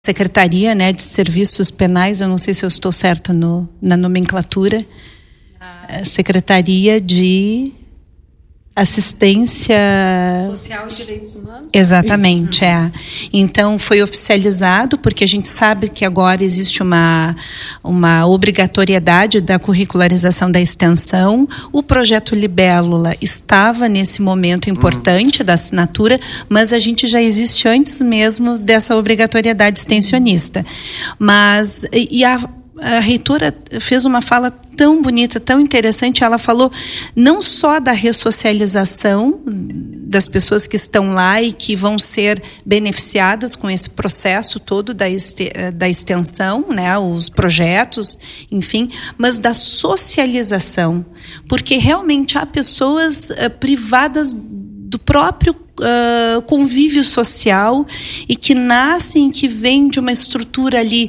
Secretaria, né, de Serviços Penais, eu não sei se eu estou certa na nomenclatura, Secretaria de Assistência Social e Direitos Humanos? Exatamente, Então foi oficializado, porque a gente sabe que agora existe uma obrigatoriedade da curricularização da extensão. O projeto Libélula estava nesse momento importante da assinatura, mas a gente já existe antes mesmo dessa obrigatoriedade extensionista. Mas a reitora fez uma fala tão bonita, tão interessante. Ela falou não só da ressocialização das pessoas que estão lá e que vão ser beneficiadas com esse processo todo da extensão, né, os projetos, enfim, mas da socialização, porque realmente há pessoas privadas do próprio convívio social e que nascem, que vêm de uma estrutura ali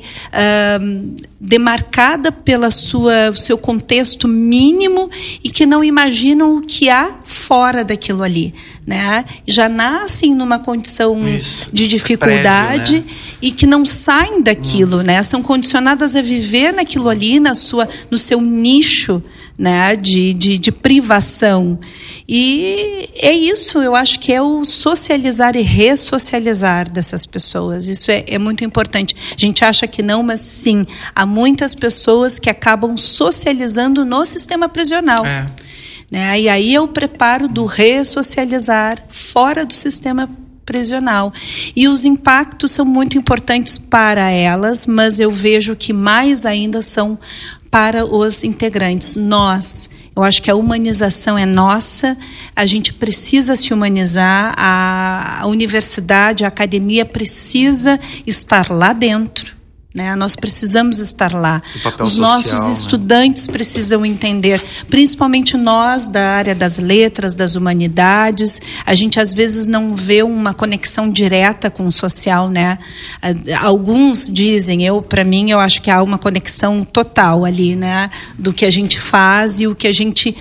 demarcada pela seu contexto mínimo e que não imaginam o que há fora daquilo ali, né? Já nascem numa condição de dificuldade, prédio, né? E que não saem daquilo, né? São condicionadas a viver naquilo ali, no seu nicho, né? de privação. E é isso, eu acho que é o socializar e ressocializar dessas pessoas. Isso é muito importante. A gente acha que não, mas sim, há muitas pessoas que acabam socializando no sistema prisional. Né? E aí é o preparo do ressocializar fora do sistema prisional. E os impactos são muito importantes para elas, mas eu vejo que mais ainda são para os integrantes. Eu acho que a humanização é nossa, a gente precisa se humanizar, a universidade, a academia precisa estar lá dentro, né? Nós precisamos estar lá. Os nossos estudantes precisam entender, principalmente nós da área das letras, das humanidades. A gente às vezes não vê uma conexão direta com o social, né? Alguns dizem, para mim, eu acho que há uma conexão total ali, né? Do que a gente faz e o que a gente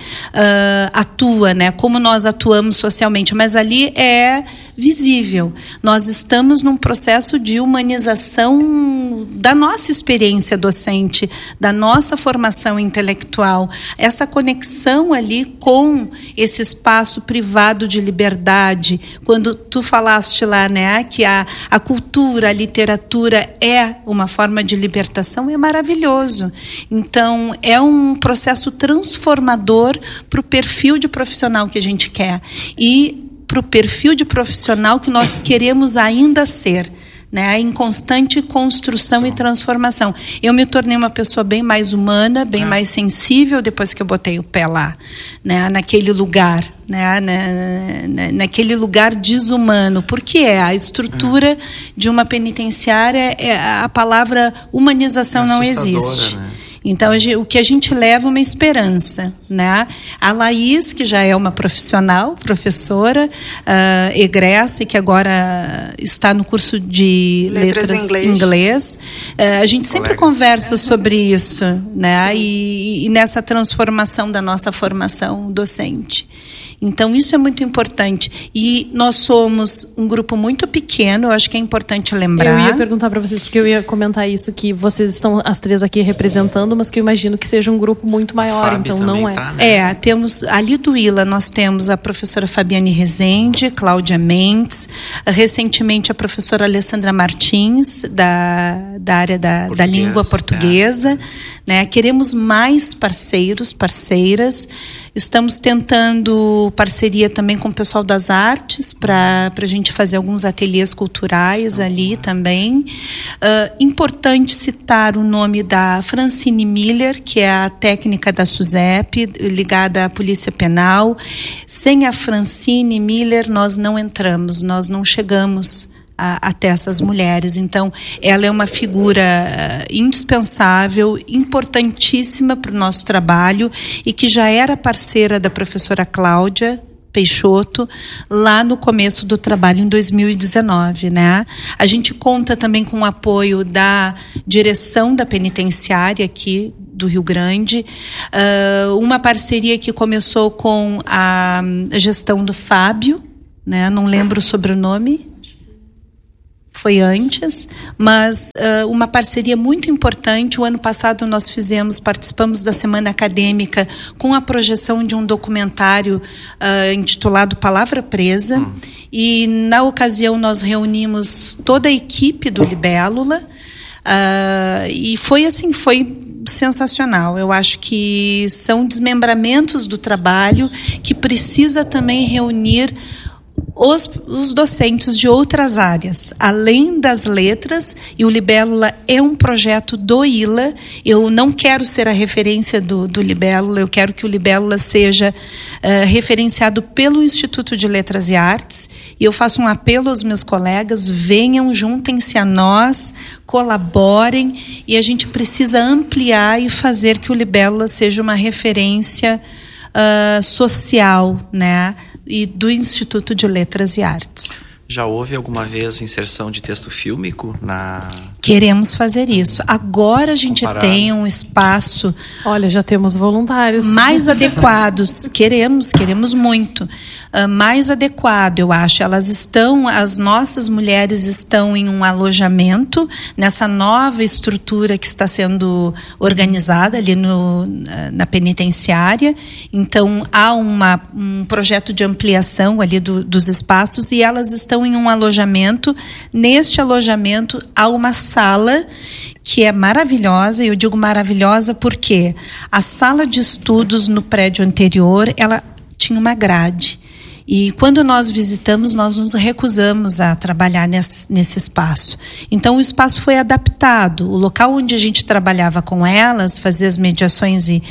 atua, né? Como nós atuamos socialmente, mas ali é visível. Nós estamos num processo de humanização da nossa experiência docente, da nossa formação intelectual, essa conexão ali com esse espaço privado de liberdade. Quando tu falaste lá, né, que a cultura, a literatura é uma forma de libertação, é maravilhoso. Então, é um processo transformador para o perfil de profissional que a gente quer e para o perfil de profissional que nós queremos ainda ser, né, em constante construção e transformação. Eu me tornei uma pessoa bem mais humana, bem mais sensível depois que eu botei o pé lá, né, naquele lugar, né, naquele lugar desumano, porque a estrutura de uma penitenciária, a palavra humanização não existe. Né? Então, o que a gente leva é uma esperança, né? A Laís, que já é uma profissional, professora, egressa, e que agora está no curso de letras em inglês. A gente sempre conversa sobre isso, né? E nessa transformação da nossa formação docente. Então, isso é muito importante. E nós somos um grupo muito pequeno, eu acho que é importante lembrar. Eu ia perguntar para vocês, porque eu ia comentar isso, que vocês estão, as três aqui, representando, mas que eu imagino que seja um grupo muito maior, então não é. Tá, né? Temos, ali do ILA, nós temos a professora Fabiane Rezende, Cláudia Mendes, recentemente a professora Alessandra Martins, da área da língua portuguesa. Né? Queremos mais parceiras. Estamos tentando parceria também com o pessoal das artes para a gente fazer alguns ateliês culturais ali também. Importante citar o nome da Francine Miller, que é a técnica da SUSEP, ligada à Polícia Penal. Sem a Francine Miller, nós não entramos, nós não chegamos até essas mulheres. Então, ela é uma figura indispensável, importantíssima para o nosso trabalho e que já era parceira da professora Cláudia Peixoto lá no começo do trabalho em 2019, né? A gente conta também com o apoio da direção da penitenciária aqui do Rio Grande, uma parceria que começou com a gestão do Fábio, né? Não lembro o sobrenome. foi antes, mas uma parceria muito importante. O ano passado nós participamos da Semana Acadêmica com a projeção de um documentário intitulado Palavra Presa, e na ocasião nós reunimos toda a equipe do Libélula, e foi sensacional. Eu acho que são desmembramentos do trabalho que precisa também reunir os docentes de outras áreas, além das letras, e o Libélula é um projeto do ILA. Eu não quero ser a referência do Libélula, eu quero que o Libélula seja referenciado pelo Instituto de Letras e Artes, e eu faço um apelo aos meus colegas: venham, juntem-se a nós, colaborem, e a gente precisa ampliar e fazer que o Libélula seja uma referência social, né, e do Instituto de Letras e Artes. Já houve alguma vez inserção de texto fílmico na... Queremos fazer isso. Agora a gente tem um espaço... Olha, já temos voluntários. Mais adequados. Queremos muito. Mais adequado, eu acho. As nossas mulheres estão em um alojamento, nessa nova estrutura que está sendo organizada ali na penitenciária. Então, há um projeto de ampliação ali dos espaços, e elas estão em um alojamento. Neste alojamento, há uma sala que é maravilhosa. Eu digo maravilhosa porque a sala de estudos no prédio anterior, ela tinha uma grade. E quando nós visitamos, nós nos recusamos a trabalhar nesse espaço. Então, o espaço foi adaptado. O local onde a gente trabalhava com elas, fazia as mediações e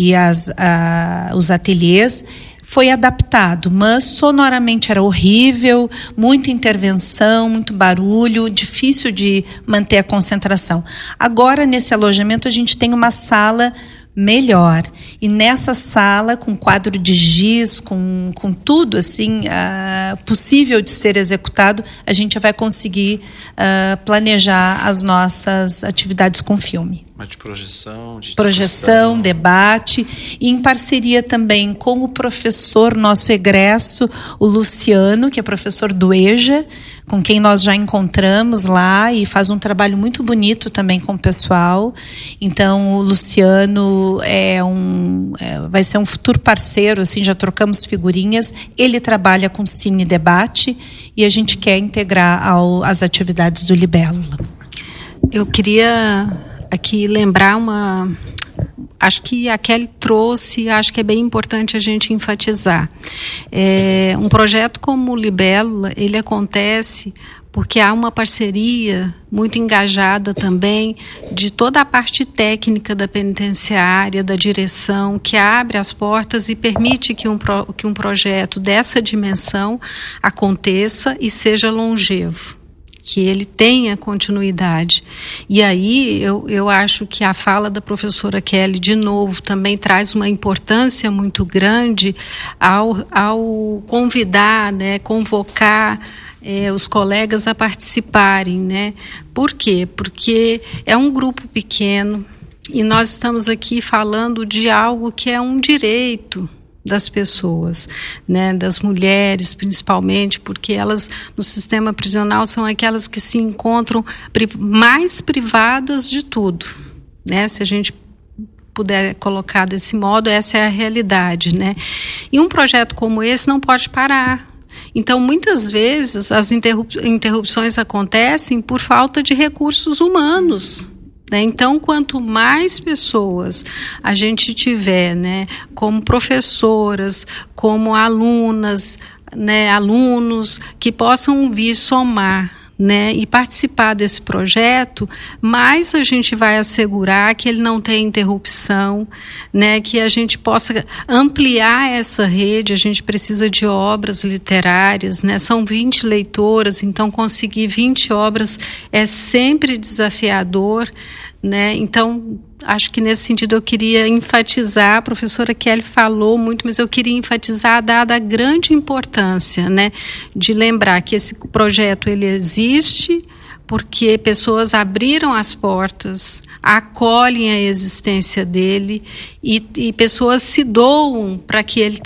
os ateliês, foi adaptado, mas sonoramente era horrível, muita intervenção, muito barulho, difícil de manter a concentração. Agora, nesse alojamento, a gente tem uma sala melhor. E nessa sala, com quadro de giz, com tudo assim possível de ser executado, a gente vai conseguir planejar as nossas atividades com filme. De projeção, debate, e em parceria também com o professor, nosso egresso, o Luciano, que é professor do EJA, com quem nós já encontramos lá, e faz um trabalho muito bonito também com o pessoal. Então, o Luciano vai ser um futuro parceiro, assim, já trocamos figurinhas. Ele trabalha com cine debate, e a gente quer integrar às atividades do Libélula. Eu queria aqui lembrar acho que a Kelly trouxe, acho que é bem importante a gente enfatizar. Um projeto como o Libélula, ele acontece porque há uma parceria muito engajada também de toda a parte técnica da penitenciária, da direção, que abre as portas e permite que um projeto dessa dimensão aconteça e seja longevo, que ele tenha continuidade. E aí eu acho que a fala da professora Kelly, de novo, também traz uma importância muito grande ao convidar, né, convocar os colegas a participarem, né? Por quê? Porque é um grupo pequeno e nós estamos aqui falando de algo que é um direito das pessoas, né, das mulheres principalmente, porque elas no sistema prisional são aquelas que se encontram mais privadas de tudo, né? Se a gente puder colocar desse modo, essa é a realidade, né? E um projeto como esse não pode parar. Então, muitas vezes as interrupções acontecem por falta de recursos humanos. Então, quanto mais pessoas a gente tiver, né, como professoras, como alunas, né, alunos, que possam vir somar, né, e participar desse projeto, mais a gente vai assegurar que ele não tenha interrupção, né, que a gente possa ampliar essa rede. A gente precisa de obras literárias, né, são 20 leitoras, então conseguir 20 obras é sempre desafiador, né? Então, acho que nesse sentido eu queria enfatizar, a professora Kelly falou muito, mas eu queria enfatizar, dada a grande importância, né, de lembrar que esse projeto ele existe porque pessoas abriram as portas, acolhem a existência dele e pessoas se doam para que ele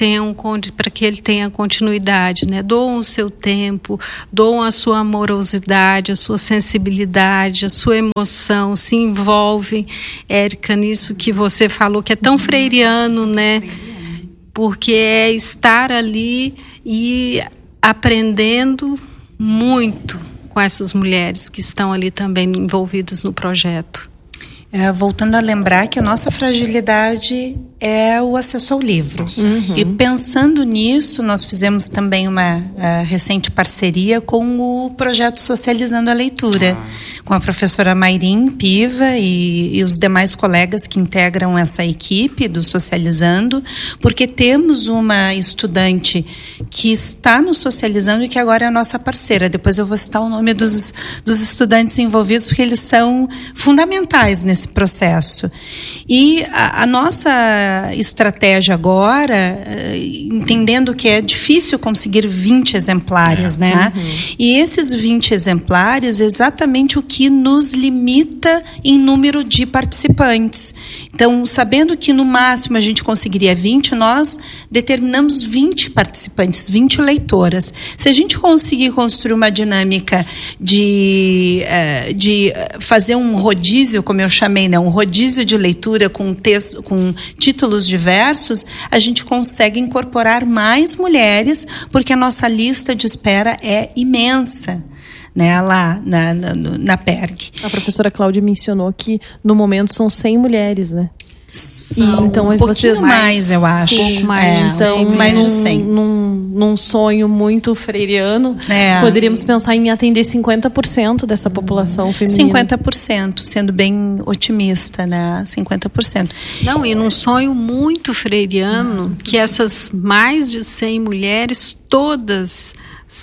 tenha continuidade, né? Doam o seu tempo, doam a sua amorosidade, a sua sensibilidade, a sua emoção, se envolvem, Érica, nisso que você falou, que é tão freiriano, né? Porque é estar ali e aprendendo muito com essas mulheres que estão ali também envolvidas no projeto. Voltando a lembrar que a nossa fragilidade é o acesso ao livro. E pensando nisso, nós fizemos também uma recente parceria com o projeto Socializando a Leitura, com a professora Mayrim Piva e os demais colegas que integram essa equipe do Socializando, porque temos uma estudante que está no Socializando e que agora é a nossa parceira. Depois eu vou citar o nome dos estudantes envolvidos, porque eles são fundamentais nesse processo. E a nossa estratégia agora, entendendo que é difícil conseguir 20 exemplares, né? E esses 20 exemplares é exatamente o que nos limita em número de participantes. Então, sabendo que no máximo a gente conseguiria 20, nós determinamos 20 participantes, 20 leitoras. Se a gente conseguir construir uma dinâmica de fazer um rodízio, como eu chamei, né? Um rodízio de leitura com títulos diversos, a gente consegue incorporar mais mulheres, porque a nossa lista de espera é imensa, né, lá na PERG. A professora Cláudia mencionou que no momento são 100 mulheres, né? Então, um pouquinho mais, eu acho. Um pouco mais. Então, mais de 100. Num sonho muito freiriano, poderíamos pensar em atender 50% dessa população feminina. 50%, sendo bem otimista, né? 50%. Não, e num sonho muito freiriano, que essas mais de 100 mulheres todas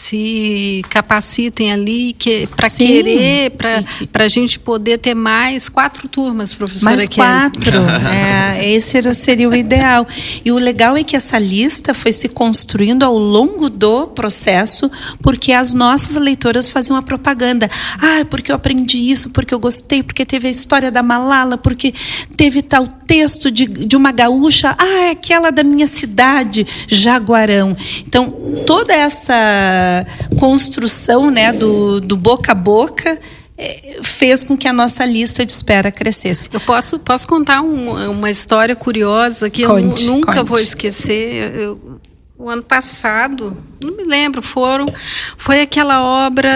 se capacitem ali para querer, para a gente poder ter mais 4 turmas, professora. Mais 4. Esse seria o ideal. E o legal é que essa lista foi se construindo ao longo do processo, porque as nossas leitoras faziam a propaganda. Porque eu aprendi isso, porque eu gostei, porque teve a história da Malala, porque teve tal texto de uma gaúcha, aquela da minha cidade, Jaguarão. Então, toda essa construção, né, do boca a boca fez com que a nossa lista de espera crescesse. Eu posso contar uma história curiosa que eu nunca vou esquecer. O ano passado, não me lembro, foi aquela obra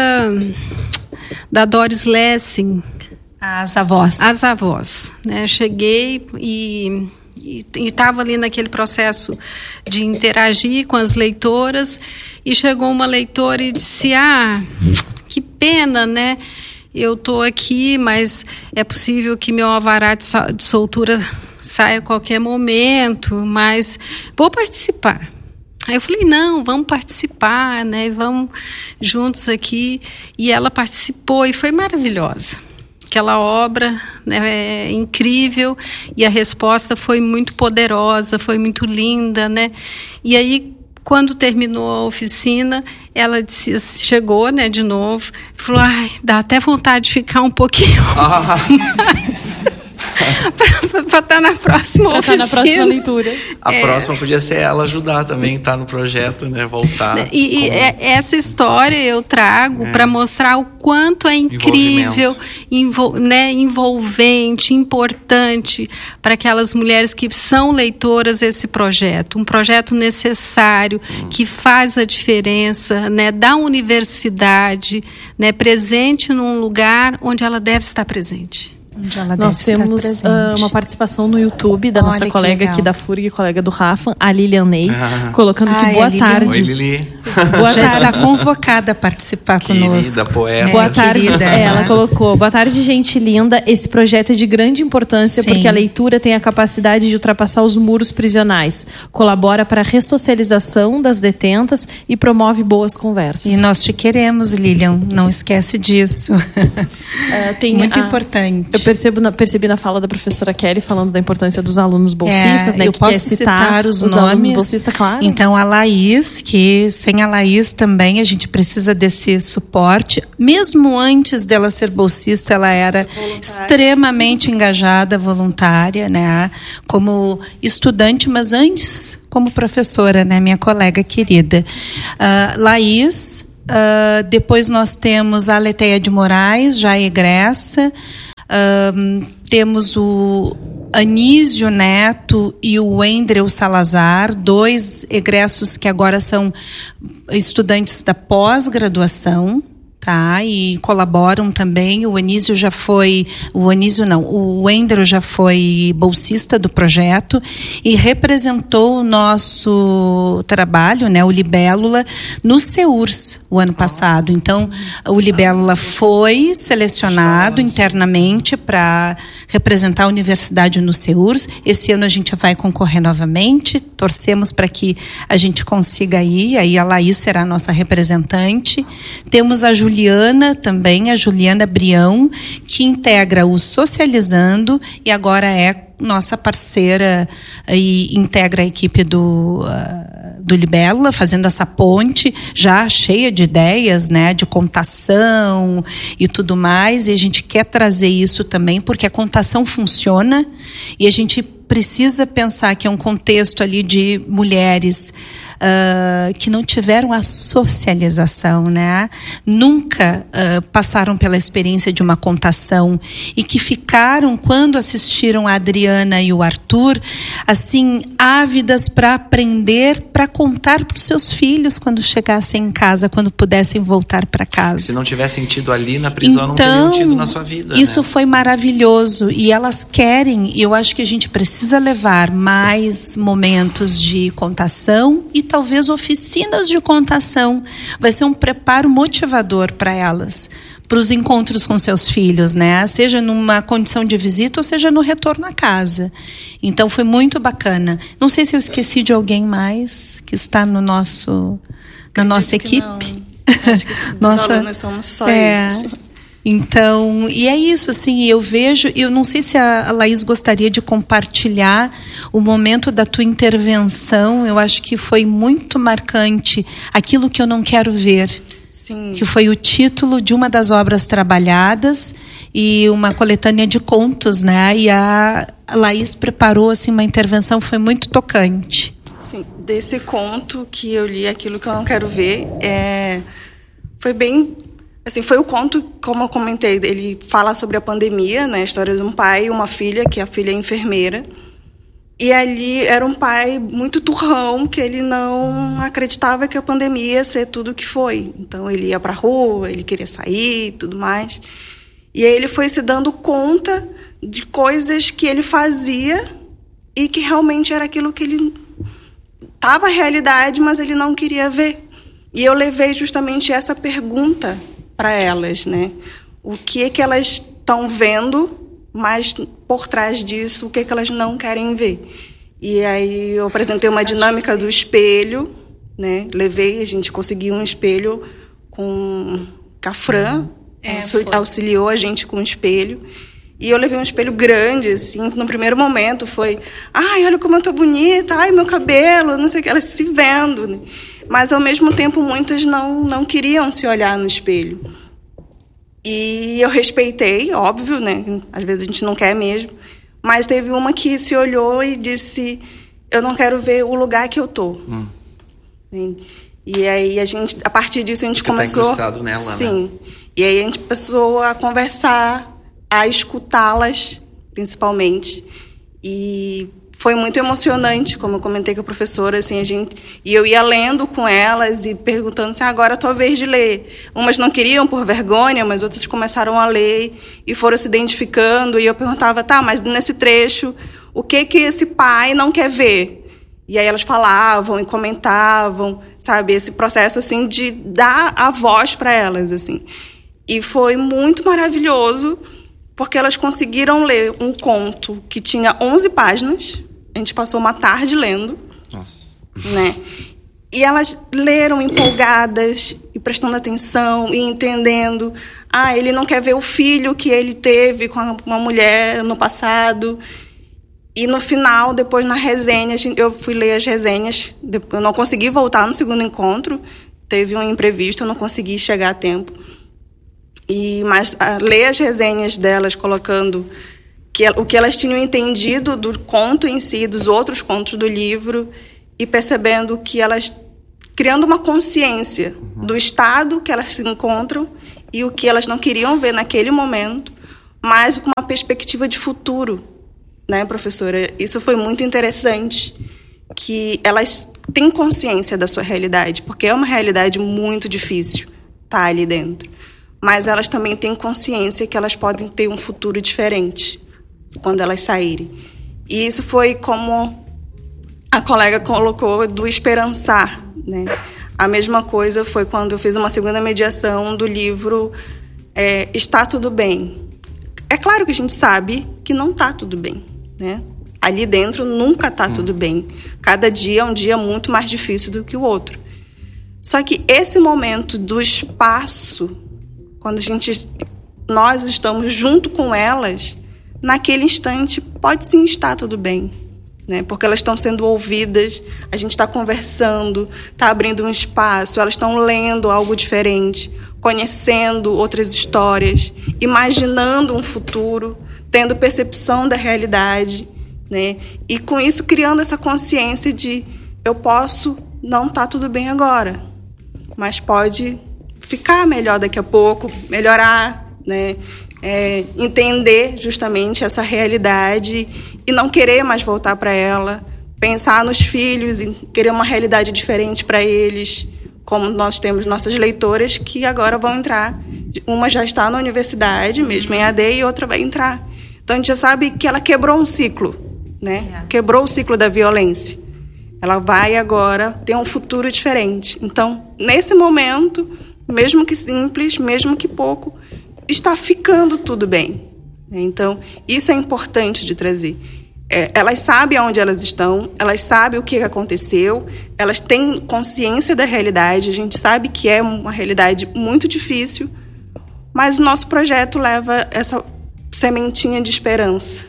da Doris Lessing, As Avós. As Avós, né? Cheguei e estava ali naquele processo de interagir com as leitoras, e chegou uma leitora e disse: que pena, né? Eu estou aqui, mas é possível que meu alvará de soltura saia a qualquer momento, mas vou participar. Aí eu falei: não, vamos participar, né? Vamos juntos aqui. E ela participou e foi maravilhosa. Aquela obra, né, é incrível, e a resposta foi muito poderosa, foi muito linda, né? E aí, quando terminou a oficina, ela chegou, né, de novo, e falou: dá até vontade de ficar um pouquinho mais para estar na próxima oficina. Na próxima leitura. A próxima podia ser ela ajudar também, estar no projeto, né, voltar. E essa história eu trago para mostrar o quanto é incrível, envolvente, importante para aquelas mulheres que são leitoras esse projeto. Um projeto necessário, que faz a diferença, né, da universidade, né, presente num lugar onde ela deve estar presente. Nós temos uma participação no YouTube da nossa colega aqui da FURG, colega do Rafa, a Lilian Ney, colocando que boa tarde. Oi, Lili. Boa tarde. Está convocada a participar conosco. Querida, poeta. Boa tarde. Ela colocou: boa tarde, gente linda. Esse projeto é de grande importância, porque a leitura tem a capacidade de ultrapassar os muros prisionais, colabora para a ressocialização das detentas e promove boas conversas. E nós te queremos, Lilian. Não esquece disso. Muito importante. percebi na fala da professora Kelly falando da importância dos alunos bolsistas, né? Eu posso citar os nomes. Bolsistas, claro. Então, a Laís, que sem a Laís também a gente precisa desse suporte. Mesmo antes dela ser bolsista, ela era extremamente engajada, voluntária, né? Como estudante, mas antes como professora, né? Minha colega querida. Laís. Depois nós temos a Leteia de Moraes, já egressa. Temos o Anísio Neto e o Wendrel Salazar, 2 egressos que agora são estudantes da pós-graduação, tá? E colaboram também. O Wendrel já foi bolsista do projeto e representou o nosso trabalho, né, o Libélula, no CEURS o ano passado. Então, o Libélula foi selecionado internamente para representar a universidade no CEURS. Esse ano a gente vai concorrer novamente. Torcemos para que a gente consiga ir. Aí a Laís será a nossa representante. Temos a Juliana também, a Juliana Brião, que integra o Socializando e agora é nossa parceira e integra a equipe do Libélula, fazendo essa ponte já cheia de ideias, né, de contação e tudo mais, e a gente quer trazer isso também porque a contação funciona e a gente precisa pensar que é um contexto ali de mulheres que não tiveram a socialização, né? Nunca passaram pela experiência de uma contação e que ficaram, quando assistiram a Adriana e o Arthur, assim, ávidas para aprender, para contar para os seus filhos quando chegassem em casa, quando pudessem voltar para casa. Se não tivessem tido ali na prisão, não teriam tido na sua vida. Isso, né? Foi maravilhoso e elas querem, e eu acho que a gente precisa levar mais momentos de contação e talvez oficinas de contação. Vai ser um preparo motivador para elas, para os encontros com seus filhos, né? Seja numa condição de visita ou seja no retorno à casa. Então foi muito bacana. Não sei se eu esqueci de alguém mais que está no na nossa equipe. Não. Acho que dos alunos somos só esses. Então, e é isso, assim, eu não sei se a Laís gostaria de compartilhar o momento da tua intervenção. Eu acho que foi muito marcante, Aquilo que eu não quero ver. Sim. Que foi o título de uma das obras trabalhadas e uma coletânea de contos, né? E a Laís preparou, assim, uma intervenção que foi muito tocante. Sim, desse conto que eu li, Aquilo que eu não quero ver, foi bem... Assim, foi o conto, como eu comentei, ele fala sobre a pandemia, né? A história de um pai e uma filha, que a filha é enfermeira. E ali era um pai muito turrão, que ele não acreditava que a pandemia ia ser tudo o que foi. Então, ele ia pra rua, ele queria sair e tudo mais. E aí ele foi se dando conta de coisas que ele fazia e que realmente era aquilo que ele... Estava a realidade, mas ele não queria ver. E eu levei justamente essa pergunta para elas, né? O que é que elas estão vendo, mas por trás disso, o que é que elas não querem ver? E aí eu apresentei uma dinâmica do espelho, né? A gente conseguiu um espelho com Cafran, auxiliou a gente com um espelho. E eu levei um espelho grande, assim, no primeiro momento foi, ai, olha como eu tô bonita, ai, meu cabelo, não sei o que, elas se vendo, né? Mas, ao mesmo tempo, muitas não queriam se olhar no espelho. E eu respeitei, óbvio, né? Às vezes a gente não quer mesmo. Mas teve uma que se olhou e disse, eu não quero ver o lugar que eu tô. E aí, a partir disso, a gente começou... Tá incrustado nela, sim. Né? E aí a gente começou a conversar, a escutá-las, principalmente. E... foi muito emocionante, como eu comentei com a professora, assim, e eu ia lendo com elas e perguntando assim, agora é a tua vez de ler. Umas não queriam por vergonha, mas outras começaram a ler e foram se identificando. E eu perguntava, tá, mas nesse trecho, o que esse pai não quer ver? E aí elas falavam e comentavam, sabe? Esse processo, assim, de dar a voz para elas, assim. E foi muito maravilhoso, porque elas conseguiram ler um conto que tinha 11 páginas. A gente passou uma tarde lendo. Nossa. Né? E elas leram empolgadas e prestando atenção e entendendo. Ele não quer ver o filho que ele teve com uma mulher no passado. E no final, depois na resenha, eu fui ler as resenhas. Eu não consegui voltar no segundo encontro. Teve um imprevisto, eu não consegui chegar a tempo. Mas ler as resenhas delas, colocando o que elas tinham entendido do conto em si, dos outros contos do livro, e percebendo que elas... criando uma consciência do estado que elas se encontram e o que elas não queriam ver naquele momento, mas com uma perspectiva de futuro, né, professora? Isso foi muito interessante, que elas têm consciência da sua realidade, porque é uma realidade muito difícil estar ali dentro, mas elas também têm consciência que elas podem ter um futuro diferente quando elas saírem. E isso foi como a colega colocou, do esperançar, né? A mesma coisa foi quando eu fiz uma segunda mediação do livro Está Tudo Bem. É claro que a gente sabe que não está tudo bem, né? Ali dentro nunca está tudo bem. Cada dia é um dia muito mais difícil do que o outro. Só que esse momento do espaço, quando nós estamos junto com elas, naquele instante pode sim estar tudo bem, né? Porque elas estão sendo ouvidas, a gente está conversando, está abrindo um espaço, elas estão lendo algo diferente, conhecendo outras histórias, imaginando um futuro, tendo percepção da realidade, né? E com isso criando essa consciência de eu posso não estar tudo bem agora, mas pode ficar melhor daqui a pouco, melhorar, né? Entender justamente essa realidade e não querer mais voltar para ela, pensar nos filhos e querer uma realidade diferente para eles, como nós temos nossas leitoras que agora vão entrar. Uma já está na universidade, mesmo em AD, e outra vai entrar. Então a gente já sabe que ela quebrou um ciclo, né? Quebrou o ciclo da violência. Ela vai agora ter um futuro diferente. Então, nesse momento, mesmo que simples, mesmo que pouco, está ficando tudo bem. Então, isso é importante de trazer. Elas sabem aonde elas estão, elas sabem o que aconteceu, elas têm consciência da realidade, a gente sabe que é uma realidade muito difícil, mas o nosso projeto leva essa sementinha de esperança,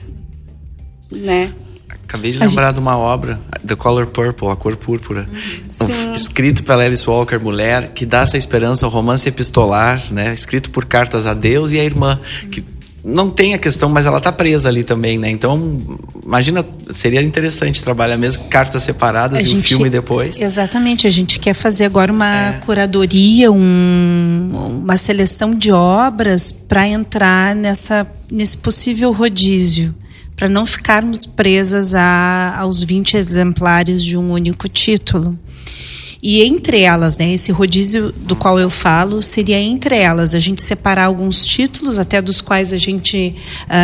né? Acabei de lembrar de uma obra, The Color Purple, A Cor Púrpura, escrito pela Alice Walker, mulher, que dá essa esperança, o romance epistolar, né? Escrito por cartas a Deus e a irmã, que não tem a questão, mas ela está presa ali também, né? Então, imagina, seria interessante trabalhar mesmo cartas separadas e o filme depois. Exatamente, a gente quer fazer agora uma curadoria, uma seleção de obras para entrar nesse possível rodízio, para não ficarmos presas aos 20 exemplares de um único título. E entre elas, né, esse rodízio do qual eu falo, seria entre elas a gente separar alguns títulos, até dos quais a gente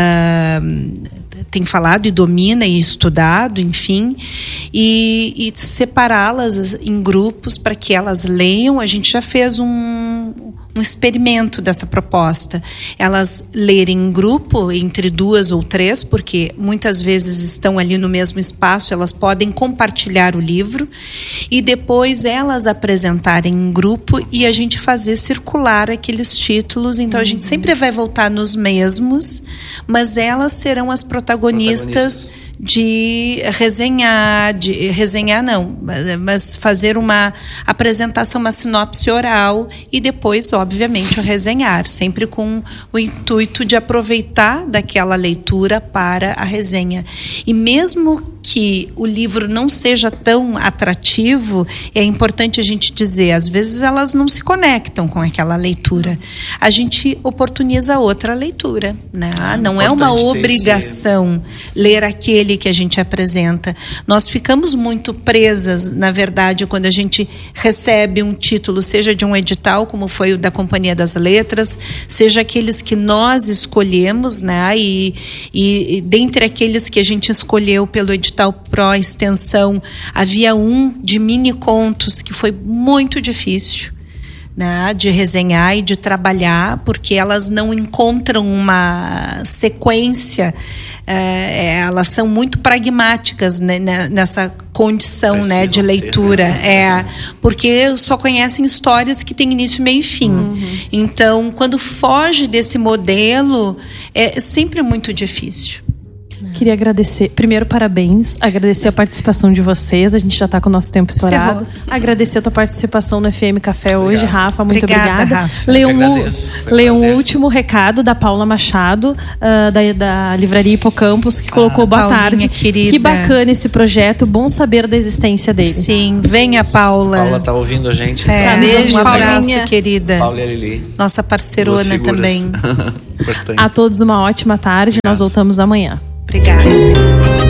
tem falado e domina e estudado, enfim, e separá-las em grupos para que elas leiam. A gente já fez um experimento dessa proposta. Elas lerem em grupo, entre 2 ou 3, porque muitas vezes estão ali no mesmo espaço, elas podem compartilhar o livro, e depois elas apresentarem em grupo e a gente fazer circular aqueles títulos. Então a gente sempre vai voltar nos mesmos, mas elas serão as protagonistas de resenhar não, mas fazer uma apresentação, uma sinopse oral e depois, obviamente, o resenhar, sempre com o intuito de aproveitar daquela leitura para a resenha. E mesmo que o livro não seja tão atrativo, é importante a gente dizer, às vezes elas não se conectam com aquela leitura. A gente oportuniza outra leitura, né? Não é uma obrigação ler aquele que a gente apresenta. Nós ficamos muito presas, na verdade, quando a gente recebe um título, seja de um edital, como foi o da Companhia das Letras, seja aqueles que nós escolhemos, né? E dentre aqueles que a gente escolheu pelo edital Pro Extensão, havia um de mini contos que foi muito difícil. né, de resenhar e de trabalhar, porque elas não encontram uma sequência, elas são muito pragmáticas, né, nessa condição, né, de leitura, porque só conhecem histórias que têm início, meio e fim. Então, quando foge desse modelo, é sempre muito difícil. Queria agradecer, primeiro, parabéns, agradecer a participação de vocês, a gente já está com o nosso tempo estourado. Agradecer a tua participação no FM Café hoje, Rafa, muito obrigada. Rafa. Leia um último recado da Paula Machado, da Livraria Hipocampus, que colocou boa tarde. Querida. Que bacana esse projeto, bom saber da existência dele. Sim, venha, Paula. Paula tá ouvindo a gente. Beijo, um abraço, querida. Paula e a Lili. Nossa parceirona também. A todos uma ótima tarde, nós voltamos amanhã. Obrigada.